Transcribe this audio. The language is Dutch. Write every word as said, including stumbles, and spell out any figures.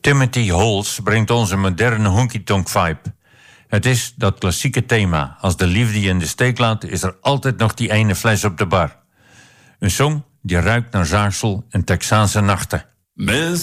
Timothy Holes brengt ons een moderne honky-tonk vibe. Het is dat klassieke thema. Als de liefde je in de steek laat, is er altijd nog die ene fles op de bar. Een song die ruikt naar zaagsel en Texaanse nachten. Miss